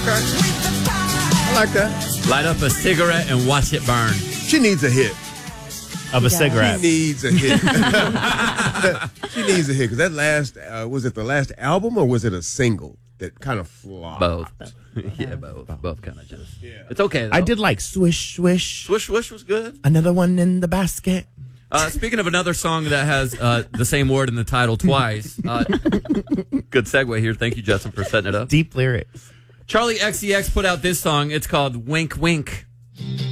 I like that. Light up a cigarette and watch it burn. She needs a hit. Of a cigarette. She needs a hit. She needs a hit. Because that last, was it the last album or was it a single that kind of flopped? Both. Yeah, both. Both kind of just. Yeah. It's okay, though. I did like Swish, Swish. Swish, Swish was good. Another one in the basket. Speaking of another song that has the same word in the title twice, good segue here. Thank you, Justin, for setting it up. Deep lyrics. Charlie XCX put out this song. It's called Wink Wink.